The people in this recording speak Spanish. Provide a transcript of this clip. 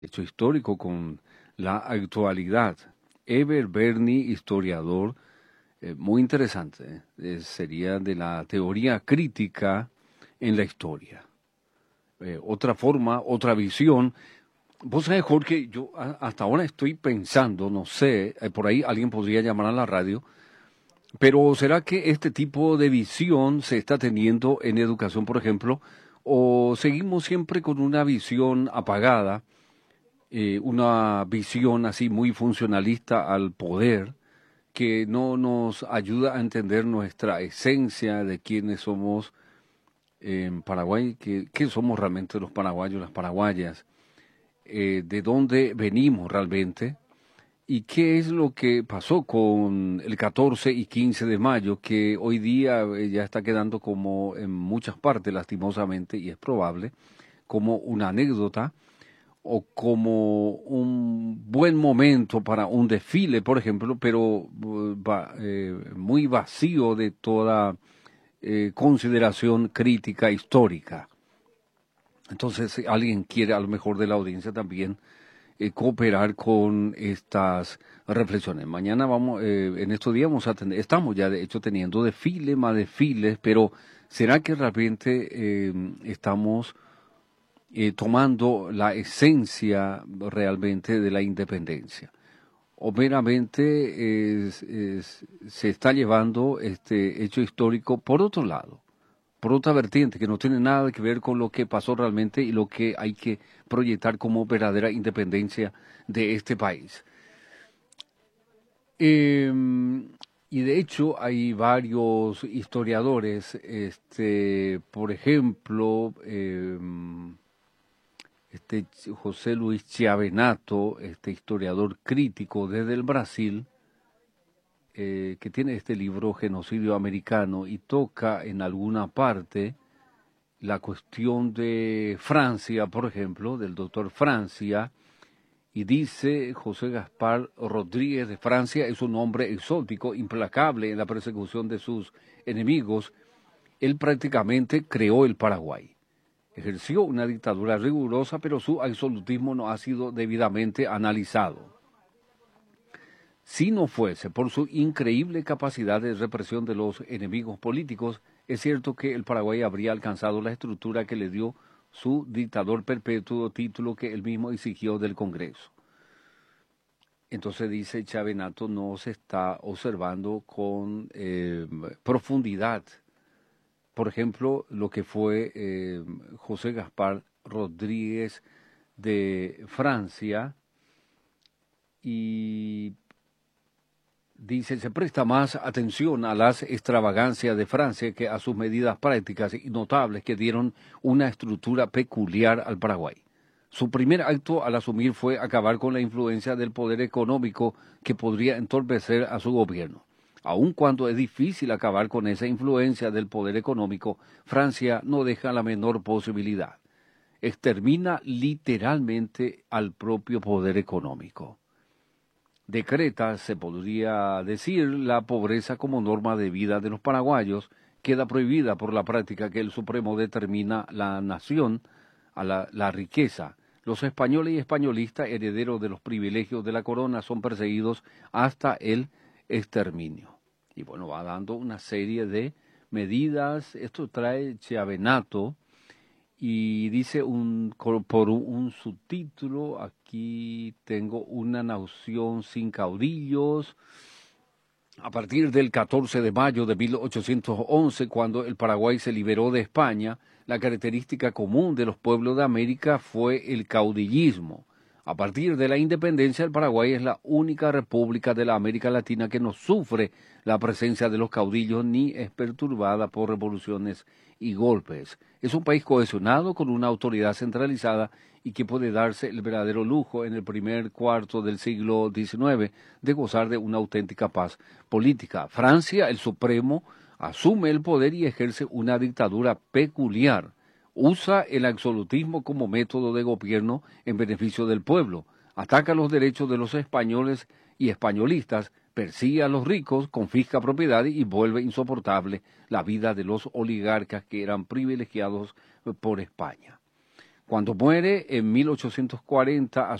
hecho histórico con la actualidad. Eber Berni, historiador, muy interesante. Sería de la teoría crítica en la historia. Otra forma, otra visión. Vos sabés, Jorge, yo hasta ahora estoy pensando, no sé, por ahí alguien podría llamar a la radio, pero ¿será que este tipo de visión se está teniendo en educación, por ejemplo, o seguimos siempre con una visión apagada, una visión así muy funcionalista al poder, que no nos ayuda a entender nuestra esencia de quiénes somos en Paraguay, qué somos realmente los paraguayos, las paraguayas, de dónde venimos realmente y qué es lo que pasó con el 14 y 15 de mayo, que hoy día ya está quedando como en muchas partes, lastimosamente, y es probable, como una anécdota o como un buen momento para un desfile, por ejemplo, pero muy vacío de toda consideración crítica histórica. Entonces, si alguien quiere, a lo mejor de la audiencia también, cooperar con estas reflexiones. Mañana vamos, en estos días vamos a tener, estamos ya de hecho teniendo desfiles, más desfiles, pero ¿será que realmente estamos tomando la esencia realmente de la independencia? O meramente se está llevando este hecho histórico por otro lado, por otra vertiente que no tiene nada que ver con lo que pasó realmente y lo que hay que proyectar como verdadera independencia de este país. Eh, y de hecho hay varios historiadores, por ejemplo, José Luis Chiavenato, este historiador crítico desde el Brasil, que tiene este libro Genocidio Americano y toca en alguna parte la cuestión de Francia, por ejemplo, del doctor Francia, y dice José Gaspar Rodríguez de Francia es un hombre exótico, implacable en la persecución de sus enemigos. Él prácticamente creó el Paraguay. Ejerció una dictadura rigurosa, pero su absolutismo no ha sido debidamente analizado. Si no fuese por su increíble capacidad de represión de los enemigos políticos, es cierto que el Paraguay habría alcanzado la estructura que le dio su dictador perpetuo, título que él mismo exigió del Congreso. Entonces dice Chiavenato, no se está observando con profundidad, por ejemplo, lo que fue José Gaspar Rodríguez de Francia, y dice, se presta más atención a las extravagancias de Francia que a sus medidas prácticas y notables que dieron una estructura peculiar al Paraguay. Su primer acto al asumir fue acabar con la influencia del poder económico que podría entorpecer a su gobierno. Aun cuando es difícil acabar con esa influencia del poder económico, Francia no deja la menor posibilidad. Extermina literalmente al propio poder económico. Decreta, se podría decir, la pobreza como norma de vida de los paraguayos, queda prohibida por la práctica que el Supremo determina la nación a la riqueza. Los españoles y españolistas, herederos de los privilegios de la corona, son perseguidos hasta el exterminio. Y bueno, va dando una serie de medidas. Esto trae Chiavenato y dice por un subtítulo, aquí tengo una nación sin caudillos. A partir del 14 de mayo de 1811, cuando el Paraguay se liberó de España, la característica común de los pueblos de América fue el caudillismo. A partir de la independencia, el Paraguay es la única república de la América Latina que no sufre la presencia de los caudillos ni es perturbada por revoluciones y golpes. Es un país cohesionado con una autoridad centralizada y que puede darse el verdadero lujo en el primer cuarto del siglo XIX de gozar de una auténtica paz política. Francia, el Supremo, asume el poder y ejerce una dictadura peculiar. Usa el absolutismo como método de gobierno en beneficio del pueblo, ataca los derechos de los españoles y españolistas, persigue a los ricos, confisca propiedades y vuelve insoportable la vida de los oligarcas que eran privilegiados por España. Cuando muere en 1840